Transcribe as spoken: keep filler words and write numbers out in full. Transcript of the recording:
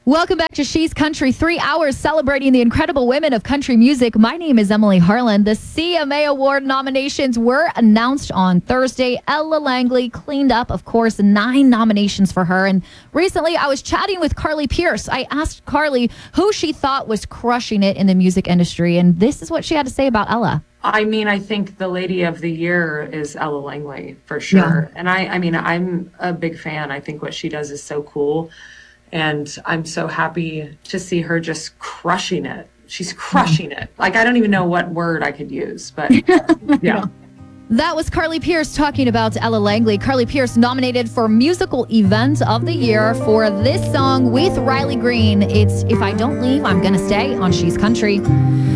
Welcome back to She's Country, three hours celebrating the incredible women of country music. My name is Emily Harlan. The C M A Award nominations were announced on Thursday. Ella Langley cleaned up, of course, nine nominations for her. And recently I was chatting with Carly Pearce. I asked Carly who she thought was crushing it in the music industry, and this is what she had to say about Ella. I mean, I think the lady of the year is Ella Langley for sure. Yeah. And I, I mean, I'm a big fan. I think what she does is so cool. And I'm so happy to see her just crushing it. She's crushing it. Like, I don't even know what word I could use, but yeah. That was Carly Pearce talking about Ella Langley. Carly Pearce nominated for Musical Event of the Year for this song with Riley Green. It's If I Don't Leave, I'm Gonna Stay on She's Country.